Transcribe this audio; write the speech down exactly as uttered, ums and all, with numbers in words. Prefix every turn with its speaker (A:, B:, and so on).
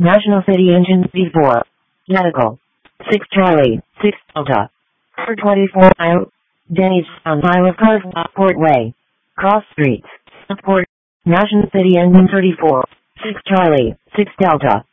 A: National City Engine Z four. Medical. six Charlie, six Delta. For twenty-four mile. Denny's on Mile of Cars Lockport Way. Cross Streets. Lockport. National City Engine thirty-four. six Charlie, six Delta.